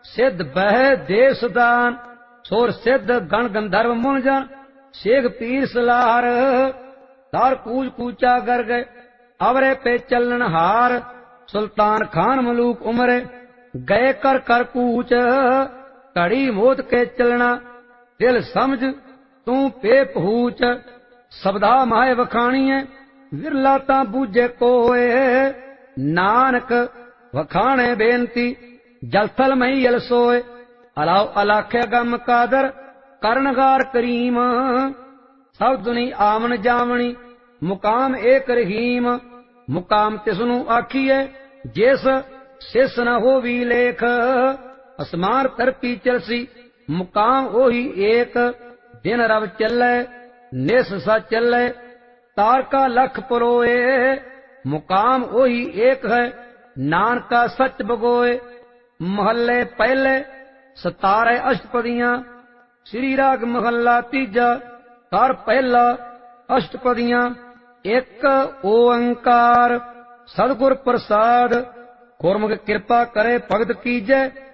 सिद्ध बह देश दान सोर सिद्ध गण गंधर्व मुन जन शेख पीर सलार तार कूच कूचा कर गए अवरे पे चलन हार सुल्तान खान मलूक उमरे गए कर कर कूच घड़ी मोत के चलना दिल समझ तू पे पहूच सबदा माए वखाणीए विरला ता बूझे कोए नानक वखाणे बेनती जलथल मई यल सोए अलाओ अलाखे गम कादर करनगार करीम सब दुनी आमन जावनी मुकाम एक रहीम मुकाम तिसनु आखिए जिस सिस न होवी लेख असमान तरती चलसी मुकाम ओही एक दिन रव चले निस सा चले तारका लख परोए मुकाम ओही एक है नानका सच बगोए महल्ले पहले 17 अष्टपदियां श्री राग महला तीजा कर पहला अष्टपदियां एक ओंकार सदगुर प्रसाद गुरमुख कृपा करे भगत कीजे